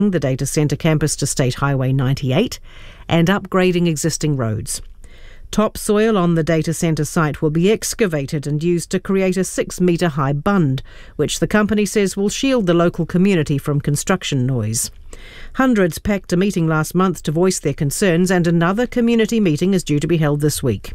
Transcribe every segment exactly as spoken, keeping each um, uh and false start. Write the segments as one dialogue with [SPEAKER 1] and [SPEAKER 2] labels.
[SPEAKER 1] the data centre campus to State Highway ninety-eight and upgrading existing roads. Topsoil on the data centre site will be excavated and used to create a six-metre high bund, which the company says will shield the local community from construction noise. Hundreds packed a meeting last month to voice their concerns, and another community meeting is due to be held this week.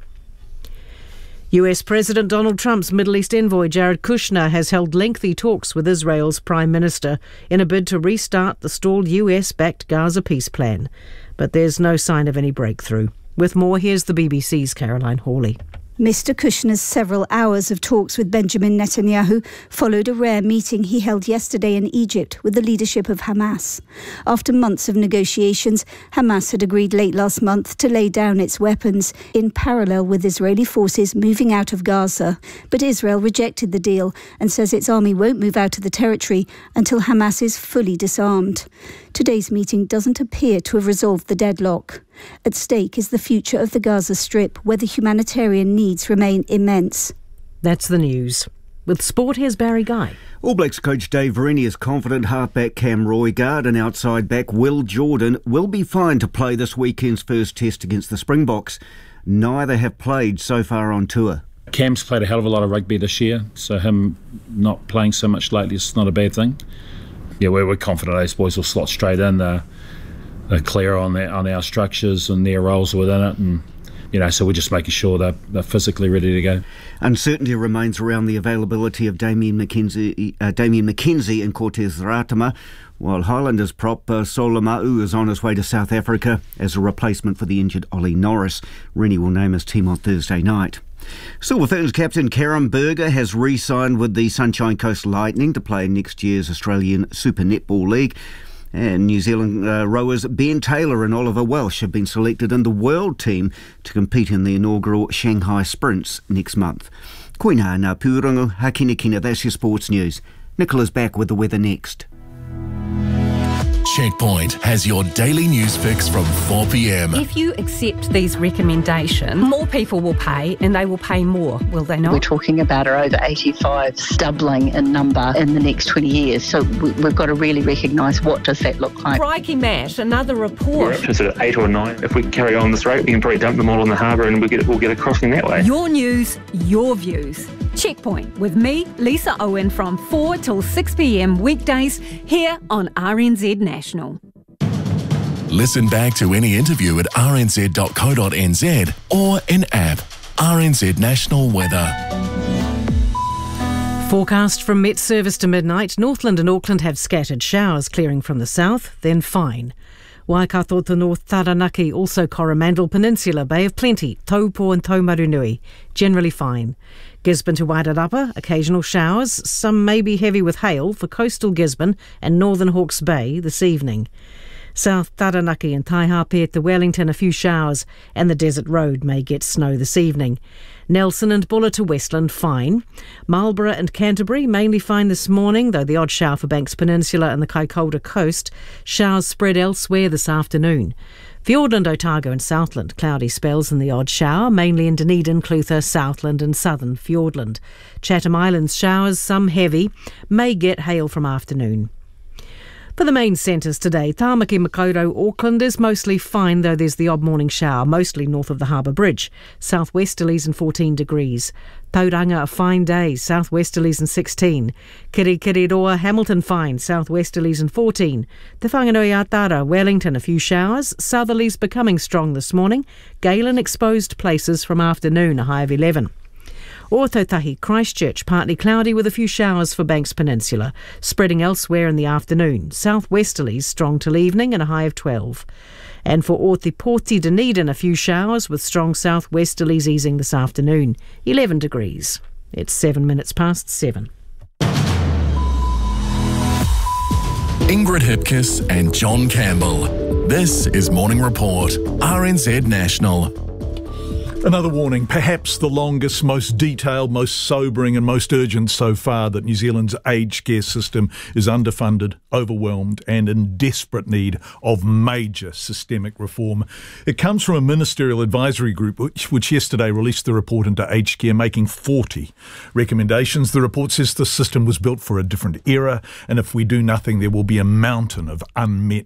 [SPEAKER 1] U S President Donald Trump's Middle East envoy Jared Kushner has held lengthy talks with Israel's Prime Minister in a bid to restart the stalled U S-backed Gaza peace plan. But there's no sign of any breakthrough. With more, here's the B B C's Caroline Hawley.
[SPEAKER 2] Mister Kushner's several hours of talks with Benjamin Netanyahu followed a rare meeting he held yesterday in Egypt with the leadership of Hamas. After months of negotiations, Hamas had agreed late last month to lay down its weapons in parallel with Israeli forces moving out of Gaza. But Israel rejected the deal and says its army won't move out of the territory until Hamas is fully disarmed. Today's meeting doesn't appear to have resolved the deadlock. At stake is the future of the Gaza Strip, where the humanitarian needs remain immense.
[SPEAKER 1] That's the news. With sport, here's Barry Guy.
[SPEAKER 3] All Blacks coach Dave Vereni is confident halfback Cam Roigard and outside back Will Jordan will be fine to play this weekend's first test against the Springboks. Neither have played so far on tour.
[SPEAKER 4] Cam's played a hell of a lot of rugby this year, so him not playing so much lately is not a bad thing. Yeah, we're, we're confident those boys will slot straight in. They're, they're clear on their, on our structures and their roles within it, and you know, so we're just making sure they're, they're physically ready to go.
[SPEAKER 3] Uncertainty remains around the availability of Damien McKenzie, uh, Damien McKenzie and Cortez Ratama, while Highlanders prop uh, Solomau is on his way to South Africa as a replacement for the injured Ollie Norris. Rennie will name his team on Thursday night. Silver Ferns captain Karen Berger has re-signed with the Sunshine Coast Lightning to play in next year's Australian Super Netball League. And New Zealand uh, rowers Ben Taylor and Oliver Welsh have been selected in the world team to compete in the inaugural Shanghai Sprints next month. Koina ngā pūrongo, hakina kina, that's your sports news. Nicola's back with the weather next.
[SPEAKER 5] Checkpoint has your daily news fix from four p m.
[SPEAKER 6] If you accept these recommendations, more people will pay, and they will pay more, will they not?
[SPEAKER 7] We're talking about our over eighty-fives doubling in number in the next twenty years. So we, we've got to really recognise what does that look like.
[SPEAKER 6] Crikey, Matt, another report.
[SPEAKER 8] We're up to sort of eight or nine. If we carry on this rate, we can probably dump them all in the harbour and we'll get, we'll get a crossing that way.
[SPEAKER 6] Your news, your views. Checkpoint with me, Lisa Owen, from four till six p m weekdays here on R N Z National.
[SPEAKER 5] Listen back to any interview at r n z dot co dot n z or in app. R N Z National Weather.
[SPEAKER 1] Forecast from Met Service to midnight. Northland and Auckland have scattered showers clearing from the south, then fine. Waikato to North Taranaki, also Coromandel Peninsula, Bay of Plenty, Taupo and Taumarunui, generally fine. Gisborne to Wairarapa, occasional showers, some may be heavy with hail for coastal Gisborne and northern Hawke's Bay this evening. South Taranaki and Taihape to Wellington, a few showers, and the Desert Road may get snow this evening. Nelson and Buller to Westland, fine. Marlborough and Canterbury, mainly fine this morning, though the odd shower for Banks Peninsula and the Kaikoura coast. Showers spread elsewhere this afternoon. Fiordland, Otago and Southland, cloudy spells and the odd shower, mainly in Dunedin, Clutha, Southland and southern Fiordland. Chatham Islands showers, some heavy, may get hail from afternoon. For the main centres today, Tāmaki, Makaurau, Auckland is mostly fine, though there's the odd morning shower, mostly north of the Harbour Bridge. Southwesterlies and fourteen degrees. Tauranga, a fine day, southwesterlies and sixteen. Kirikiriroa, Hamilton fine, southwesterlies and fourteen. Te Whanganui Atara, Wellington, a few showers, southerlies becoming strong this morning. Gale in exposed places from afternoon, a high of eleven. Ōtautahi, Christchurch, partly cloudy with a few showers for Banks Peninsula, spreading elsewhere in the afternoon. Southwesterlies strong till evening and a high of twelve. And for Ōtepoti, Dunedin, a few showers with strong southwesterlies easing this afternoon, eleven degrees. It's seven minutes past seven.
[SPEAKER 5] Ingrid Hipkiss and John Campbell. This is Morning Report, R N Z National.
[SPEAKER 9] Another warning, perhaps the longest, most detailed, most sobering and most urgent so far, that New Zealand's aged care system is underfunded, overwhelmed and in desperate need of major systemic reform. It comes from a ministerial advisory group which, which yesterday released the report into aged care, making forty recommendations. The report says the system was built for a different era, and if we do nothing there will be a mountain of unmet